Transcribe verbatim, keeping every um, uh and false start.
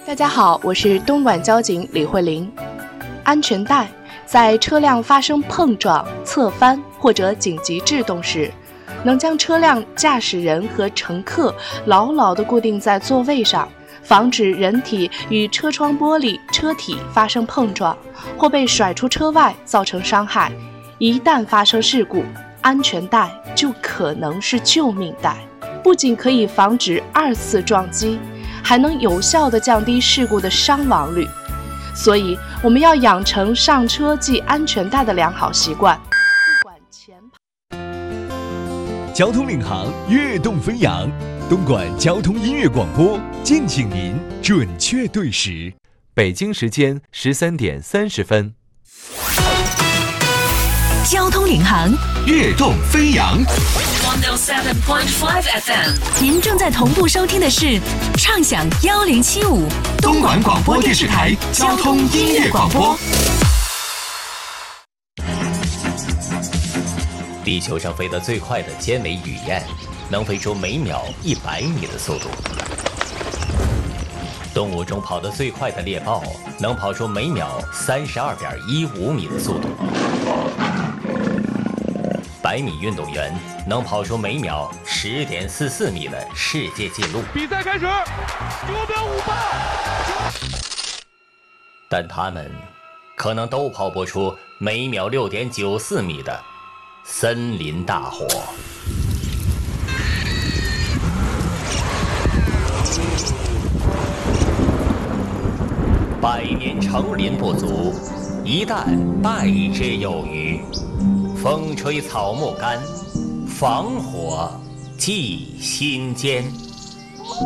大家好，我是东莞交警李慧玲。安全带在车辆发生碰撞、侧翻或者紧急制动时，能将车辆驾驶人和乘客牢牢地固定在座位上，防止人体与车窗玻璃、车体发生碰撞或被甩出车外造成伤害。一旦发生事故，安全带就可能是救命带，不仅可以防止二次撞击，还能有效地降低事故的伤亡率。所以我们要养成上车系安全带的良好习惯。不管前交通领航，跃动飞扬，东莞交通音乐广播，敬请您准确对时。 北京时间十三点三十分。 交通领航， 跃动飞扬。 一零七点五 F M， 您正在同步收听的是畅享一零七五东莞广播电视台交通音乐广播。 地球上飞得最快的尖尾雨燕，能飞出每秒一百米的速度。动物中跑得最快的猎豹，能跑出每秒三十二点一五米的速度。百米运动员能跑出每秒十点四四米的世界纪录。 比赛开始，九秒五八。 但他们可能都跑不出每秒六点九四米的森林大火。百年成林不足，一旦败之有余。风吹草木干，防火记心间。